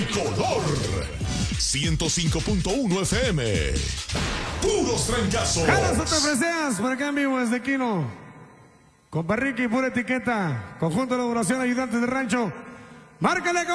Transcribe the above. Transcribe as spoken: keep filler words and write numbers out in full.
Color ciento cinco punto uno F M. Puros trancazos. Jalas o te freseas por acá en vivo desde Quino. Compa Ricky, pura etiqueta. Conjunto de elaboración, ayudantes de rancho. Márcale.